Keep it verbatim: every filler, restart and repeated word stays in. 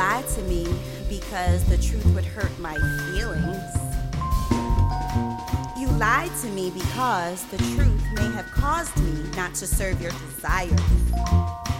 lied to me because the truth would hurt my feelings. You lied to me because the truth may have caused me not to serve your desires.